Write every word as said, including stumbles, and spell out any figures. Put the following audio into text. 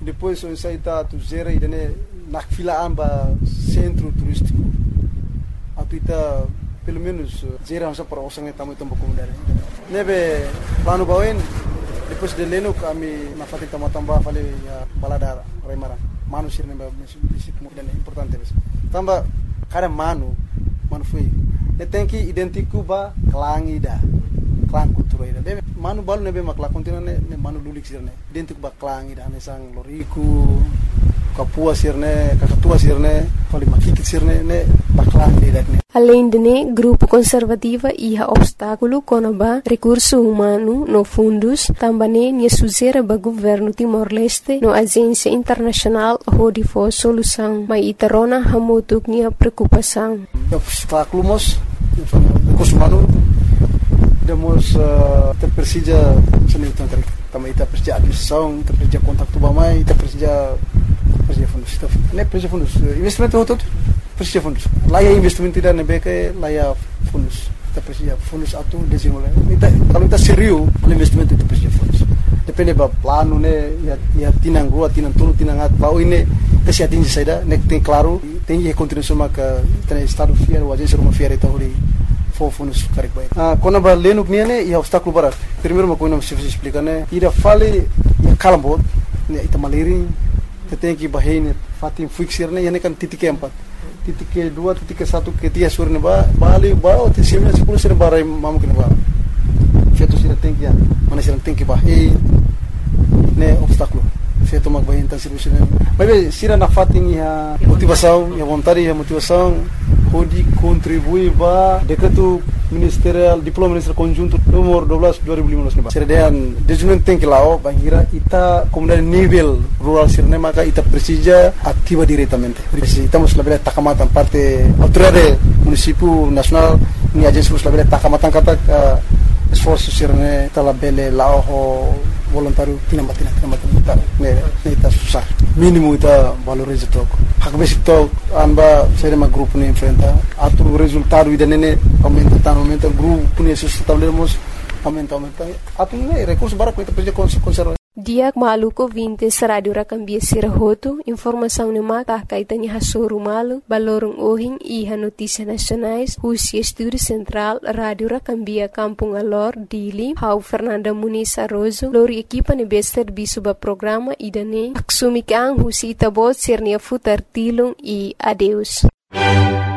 depois o sai tá tu zera e dane na fila amba centro turístico atu ita pelo menos zera asa para osang tamu tambo comunidade nebe plano bawen depois de leno kami na fati tama tamba fale balada remara manu sir nebe bisip dan importante bes tamba kada manu manu foi e tem que identificar ba klangida klang kultura ida de manu balu nebe makla kontina ne manu lulik sirne identik ba klangida ne sang loriku kapua sirne kakatua sirne fali makikit sirne ne baklang ida ne. Além de né, grupo conservativa ia obstáculo conaba recurso humano no fundos, também né suzera ba governo Timor-Leste no agência internacional hodi for solução, mas itarona hamutuk nia preocupação. Obstáculo mos recurso humano demos uh, kita persija seni tentang também kita persija administração, kita persija kontak tu bamai, kita persija persija fundos, kita ne persija fundos investimento hotot persija fundos. Laya investimento tidak nebe ke laya fundos, kita persija fundos atu desenvolve. Kita kalau kita serius investimento itu persija fundos. Depende ba plano ne ya ya tinang rua tinang tulu tinang at bau ini kasi atingi saida nek tem claro tem que continuar sama ke tem estado fiel wajah seruma fiel itu hori fundos carik baik. Ah, quando ba leno kniane e obstáculo para. Primeiro uma coisa se explicar né, ira fale e calambot, né, ita maliri, te tem que bahine fatim fixir né, yani kan titik empat. Titik dua, titik satu, titik surne ba, bali ba, te sembilan sepuluh sir barai mamu kene ba. Feto sira tem que mana sira tem que bahine né obstáculo. Feto mag bahine tan serviço né. Mas sira na fatim ya motivação, ya vontade, ya motivação pode contribuir para decreto ministerial diploma ministerial conjunto nomor dua belas dua ribu lima belas. Serdean desenvolvimento tem que lá ó bahira ita comunidade nível rural sirne maka ita precisa ativa diretamente. Estamos labela takamatan parte autoridade município nacional ni agência labela takamatan kata esforço sirne talabele lá ó voluntário tinambat tinambat tinambat ne ne ita susah mínimo ita valoriza toco hak basic to amba sere ma grupo ne enfrenta atu resultado ida nene aumenta tan aumenta grupo ne sustentávelemos aumenta aumenta atu ne recurso bara ita precisa conservar. Diak maluko vintes radio rakambia sirahoto informação ne mata kaitani hasoru malu balorong ohing iha notícias nacionais Rusia Estúdio Central Radio Rakambia Kampung Alor Dili Hau Fernanda Muniz Arrozo lori equipa ne bester bisuba programa idane aksumikang husita bot sirnia futar tilung e adeus.